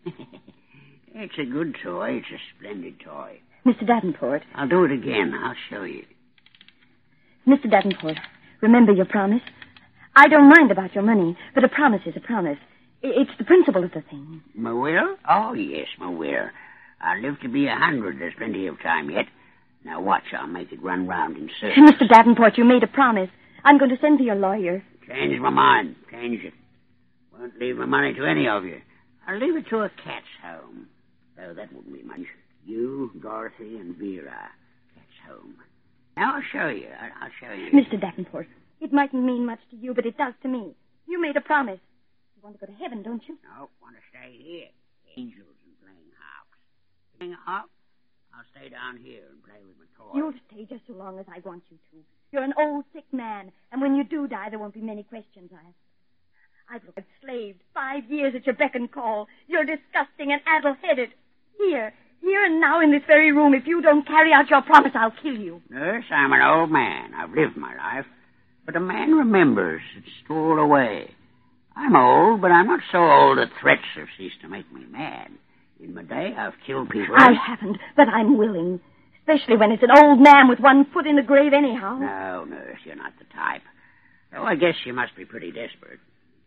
It's a good toy. It's a splendid toy. Mr. Davenport. I'll do it again. I'll show you. Mr. Davenport, remember your promise? I don't mind about your money, but a promise is a promise. It's the principle of the thing. My will? Oh, yes, my will. I'll live to be 100. There's plenty of time yet. Now watch, I'll make it run round in circles. Mr. Davenport, you made a promise. I'm going to send for your lawyer. Change my mind. Change it. Won't leave my money to any of you. I'll leave it to a cat's home. Though that wouldn't be much. You, Dorothy, and Vera. Cat's home. Now I'll show you. I'll show you. Mr. Davenport, it mightn't mean much to you, but it does to me. You made a promise. You want to go to heaven, don't you? No, want to stay here. Angels and playing harps. Playing a harp? I'll stay down here and play with my toys. You'll stay just so long as I want you to. You're an old, sick man, and when you do die, there won't be many questions asked. I've slaved 5 years at your beck and call. You're disgusting and addle-headed. Here and now in this very room, if you don't carry out your promise, I'll kill you. Nurse, I'm an old man. I've lived my life. But a man remembers. It's stored away. I'm old, but I'm not so old that threats have ceased to make me mad. In my day, I've killed people. I haven't, but I'm willing. Especially when it's an old man with one foot in the grave anyhow. No, nurse, you're not the type. Oh, I guess you must be pretty desperate.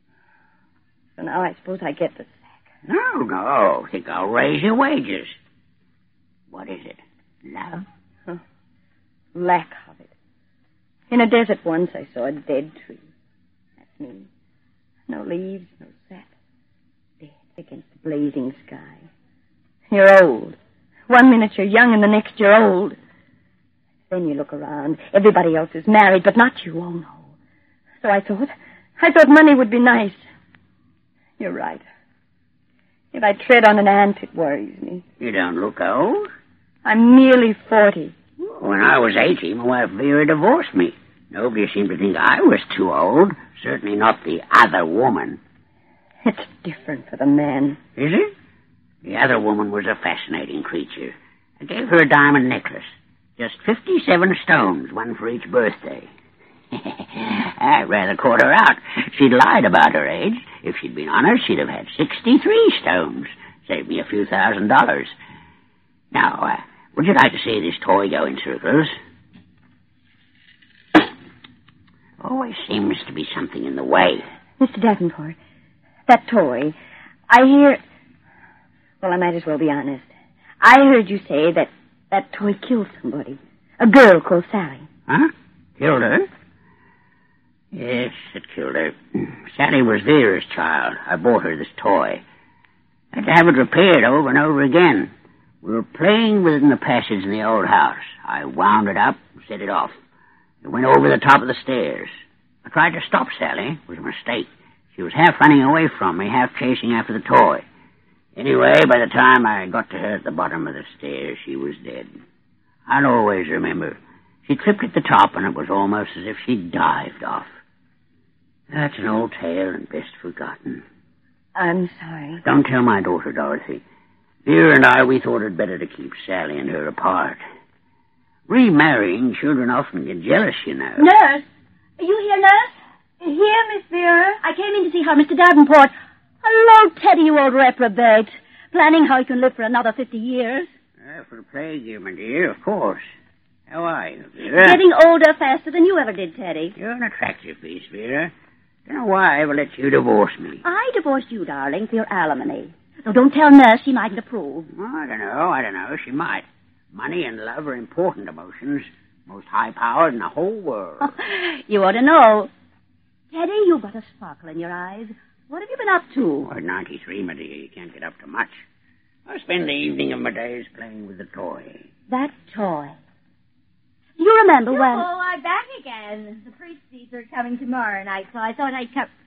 So now I suppose I get the sack. No. Think I'll raise your wages. What is it? Love? Huh. Lack of it. In a desert once I saw a dead tree. That's me. No leaves, no sap. Dead against the blazing sky. You're old. 1 minute you're young and the next you're old. Then you look around. Everybody else is married, but not you. Oh, no. So I thought money would be nice. You're right. If I tread on an ant, it worries me. You don't look old. I'm nearly 40. When I was 80, my wife Vera divorced me. Nobody seemed to think I was too old. Certainly not the other woman. It's different for the man. Is it? The other woman was a fascinating creature. I gave her a diamond necklace. Just 57 stones, one for each birthday. I rather caught her out. She'd lied about her age. If she'd been honest, she'd have had 63 stones. Saved me a few $1,000s. Now, would you like to see this toy go in circles? Always seems to be something in the way. Mr. Davenport, that toy, I hear... Well, I might as well be honest. I heard you say that toy killed somebody. A girl called Sally. Huh? Killed her? Yes, it killed her. Sally was Vera's child. I bought her this toy. I had to have it repaired over and over again. We were playing with it in the passage in the old house. I wound it up and set it off. It went over the top of the stairs. I tried to stop Sally. It was a mistake. She was half running away from me, half chasing after the toy. Anyway, by the time I got to her at the bottom of the stairs, she was dead. I'll always remember. She tripped at the top, and it was almost as if she'd dived off. That's an old tale and best forgotten. I'm sorry. Don't tell my daughter, Dorothy. Vera and I, we thought it better to keep Sally and her apart. Remarrying, children often get jealous, you know. Nurse! Are you here, nurse? Here, Miss Vera. I came in to see her, Mr. Davenport. Hello, Teddy, you old reprobate. Planning how you can live for another 50 years. For a plague year, my dear, of course. How are you, Vera? Getting older faster than you ever did, Teddy. You're an attractive piece, Vera. Don't know why I ever let you divorce me. I divorced you, darling, for your alimony. So don't tell Nurse she mightn't approve. Oh, I don't know. She might. Money and love are important emotions. Most high-powered in the whole world. You ought to know. Teddy, you've got a sparkle in your eyes. What have you been up to? At 93, my dear, you can't get up to much. I spend the evening of my days playing with the toy. That toy. Do you remember when... Oh, I'm back again. The priesties are coming tomorrow night, so I thought I'd come...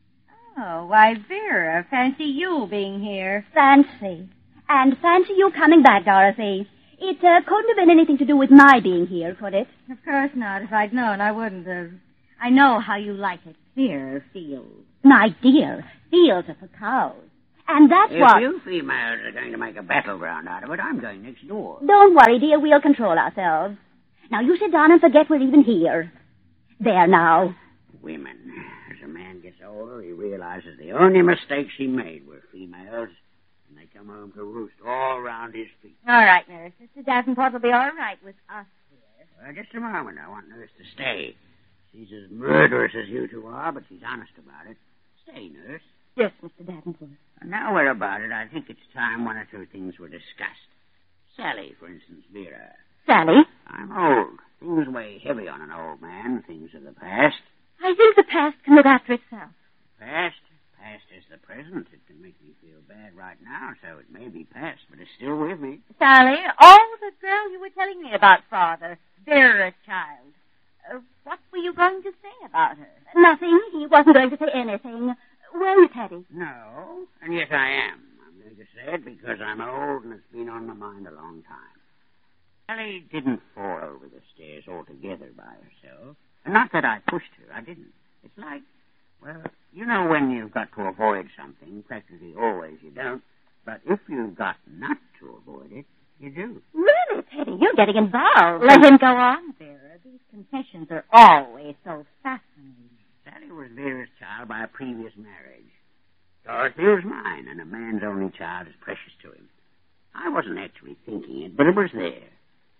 Oh, why, Vera, fancy you being here. Fancy. And fancy you coming back, Dorothy. It couldn't have been anything to do with my being here, could it? Of course not. If I'd known, I wouldn't have. I know how you like it. Clear fields. My dear, fields are for cows. And that's if what... If you females are going to make a battleground out of it, I'm going next door. Don't worry, dear. We'll control ourselves. Now, you sit down and forget we're even here. There now. Women. As a man gets older, he realizes the only mistakes he made were females. and they come home to roost all round his feet. All right, Nurse. Mr. Davenport will be all right with us here. Well, just a moment. I want Nurse to stay. She's as murderous as you two are, but she's honest about it. Stay, Nurse. Yes, Mr. Davenport. Now we're about it, I think it's time one or two things were discussed. Sally, for instance, Vera. Sally? I'm old. Things weigh heavy on an old man, things of the past. I think the past can look after itself. Past? Past is the present. It can make me feel bad right now, so it may be past, but it's still with me. Sally, oh, the girl you were telling me about, Father. Vera's child. What were you going to say about her? Nothing. He wasn't going to say anything. Were you, Teddy? No, and yet I am. I'm going to say it because I'm old and it's been on my mind a long time. Sally didn't fall over the stairs altogether by herself. And not that I pushed her. I didn't. It's like, well, you know when you've got to avoid something, practically always you don't. But if you've got not to avoid it, you do. Really, Teddy? You're getting involved. Let him go on, Vera. These confessions are always so fascinating. Sally was Vera's child by a previous marriage. Dorothy was mine, and a man's only child is precious to him. I wasn't actually thinking it, but it was there.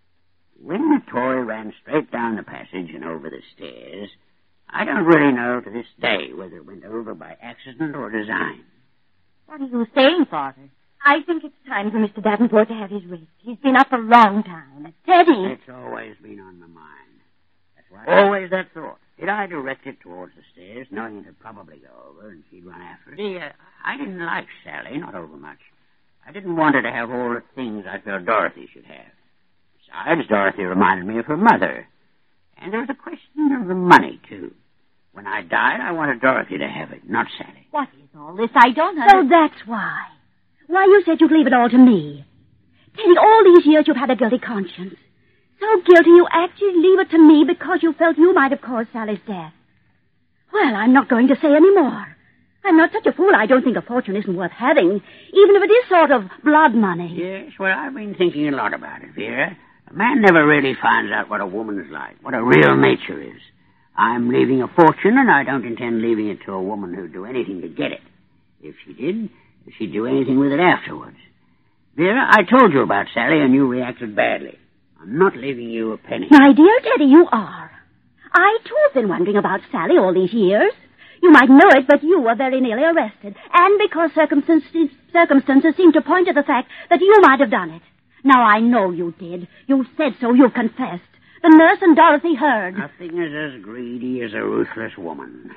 When the toy ran straight down the passage and over the stairs, I don't really know to this day whether it went over by accident or design. What are you saying, Father? I think it's time for Mr. Davenport to have his rest. He's been up a long time. Teddy! It's always been on my mind. That's why always that thought. Did I direct it towards the stairs, knowing it'd probably go over and she'd run after it? See, I didn't like Sally, not over much. I didn't want her to have all the things I felt Dorothy should have. Besides, Dorothy reminded me of her mother. And there was a question of the money, too. When I died, I wanted Dorothy to have it, not Sally. What is all this? I don't know. So that's why. Why you said you'd leave it all to me. Teddy, all these years you've had a guilty conscience. So guilty you actually leave it to me because you felt you might have caused Sally's death. Well, I'm not going to say any more. I'm not such a fool I don't think a fortune isn't worth having, even if it is sort of blood money. Yes, well, I've been thinking a lot about it, Vera. A man never really finds out what a woman's like, what a real nature is. I'm leaving a fortune, and I don't intend leaving it to a woman who'd do anything to get it. If she did, she'd do anything with it afterwards. Vera, I told you about Sally, and you reacted badly. I'm not leaving you a penny. My dear Teddy, you are. I, too, have been wondering about Sally all these years. You might know it, but you were very nearly arrested. And because circumstances seem to point to the fact that you might have done it. Now, I know you did. You said so. You've confessed. The nurse and Dorothy heard. Nothing is as greedy as a ruthless woman.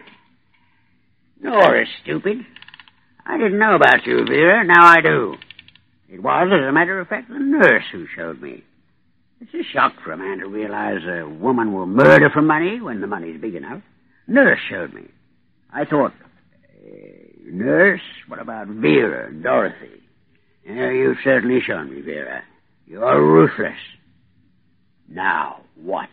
Nor as stupid. I didn't know about you, Vera. Now I do. It was, as a matter of fact, the nurse who showed me. It's a shock for a man to realize a woman will murder for money when the money's big enough. Nurse showed me. I thought, Nurse, what about Vera and Dorothy? You've certainly shown me, Vera. You're ruthless. Now, watch.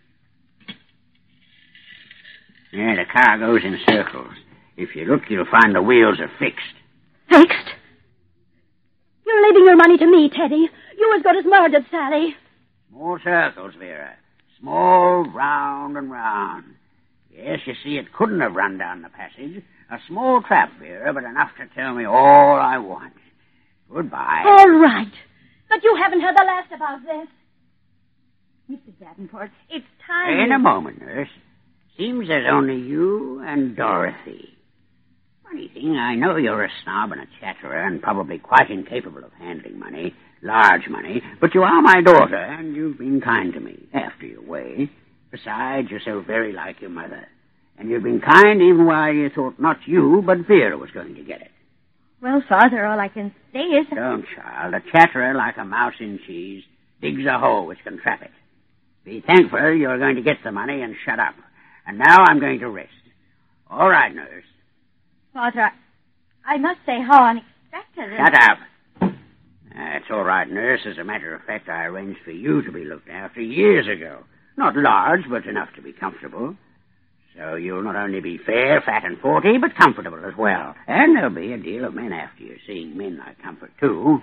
The car goes in circles. If you look, you'll find the wheels are fixed. Fixed? You're leaving your money to me, Teddy. You as good as murdered Sally. Small circles, Vera. Small, round and round. Yes, you see, it couldn't have run down the passage. A small trap, Vera, but enough to tell me all I want. Goodbye. All right. But you haven't heard the last about this. Mr. Davenport, it's time... In a moment, nurse. Seems there's only you and Dorothy. Funny thing, I know you're a snob and a chatterer and probably quite incapable of handling money, large money, but you are my daughter, and you've been kind to me, after your way. Besides, you're so very like your mother. And you've been kind even while you thought not you, but Vera was going to get it. Well, Father, all I can say is... Don't, child. A chatterer like a mouse in cheese digs a hole which can trap it. Be thankful you're going to get the money and shut up. And now I'm going to rest. All right, nurse. Father, I must say how unexpected... Shut up. That's all right, nurse. As a matter of fact, I arranged for you to be looked after years ago. Not large, but enough to be comfortable. So you'll not only be fair, fat, and 40, but comfortable as well. And there'll be a deal of men after you, seeing men like comfort, too.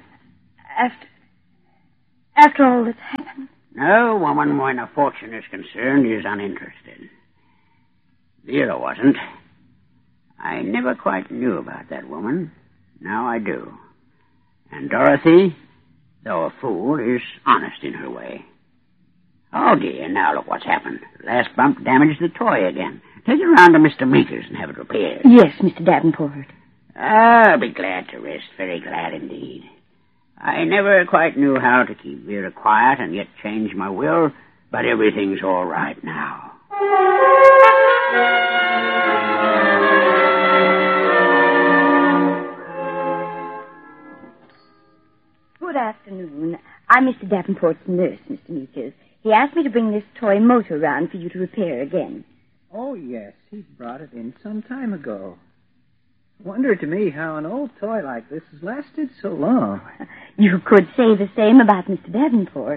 After all that's happened? No woman, when a fortune is concerned, is uninterested. Vera wasn't. I never quite knew about that woman. Now I do. And Dorothy, though a fool, is honest in her way. Oh, dear, now look what's happened. The last bump damaged the toy again. Take it around to Mr. Meeker's and have it repaired. Yes, Mr. Davenport. I'll be glad to rest, very glad indeed. I never quite knew how to keep Vera quiet and yet change my will, but everything's all right now. Good afternoon. I'm Mr. Davenport's nurse, Mr. Meekers. He asked me to bring this toy motor round for you to repair again. Oh, yes, he brought it in some time ago. Wonder to me how an old toy like this has lasted so long. You could say the same about Mr. Davenport.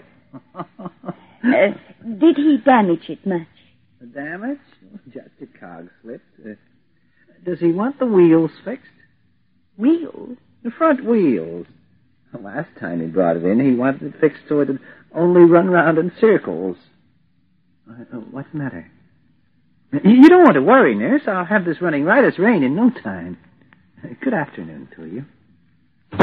Did he damage it much? The damage? Just a cog slipped. Does he want the wheels fixed? Wheels? The front wheels. The last time he brought it in, he wanted it fixed so it'd only run round in circles. What's the matter? You don't want to worry, nurse. I'll have this running right as rain in no time. Good afternoon to you.